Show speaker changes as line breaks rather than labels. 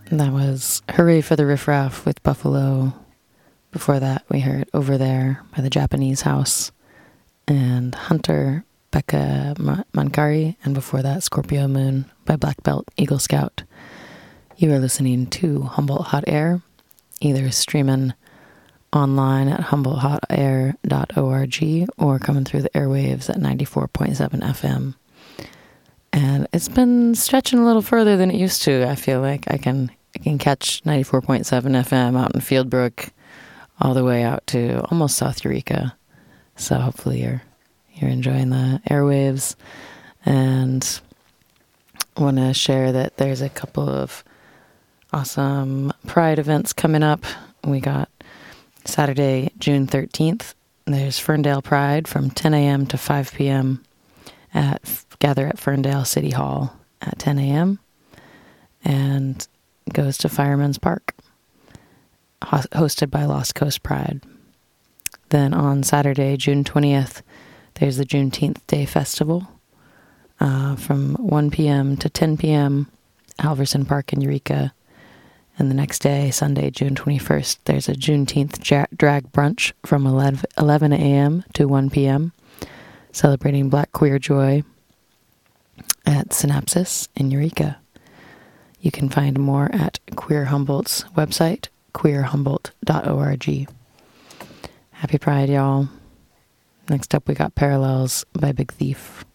That was Hooray for the Riff Raff with Buffalo. Before that, we heard Over There by the Japanese House and Hunter, Becca Mankari, and before that, Scorpio Moon by Black Belt Eagle Scout. You are listening to Humboldt Hot Air, either streaming online at humboldthotair.org or coming through the airwaves at 94.7 FM. And it's been stretching a little further than it used to. I feel like I can catch 94.7 FM out in Fieldbrook all the way out to almost South Eureka. So hopefully you're enjoying the airwaves. And I want to share that there's a couple of awesome Pride events coming up. We got Saturday, June 13th. There's Ferndale Pride from 10 a.m. to 5 p.m. Gather at Ferndale City Hall at 10 a.m. and goes to Fireman's Park, hosted by Lost Coast Pride. Then on Saturday, June 20th, there's the Juneteenth Day Festival from 1 p.m. to 10 p.m. Halverson Park in Eureka. And the next day, Sunday, June 21st, there's a Juneteenth drag brunch from 11 a.m. to 1 p.m. celebrating Black queer joy at Synapsis in Eureka. You can find more at Queer Humboldt's website, queerhumboldt.org. Happy Pride, y'all. Next up, we got Parallels by Big Thief.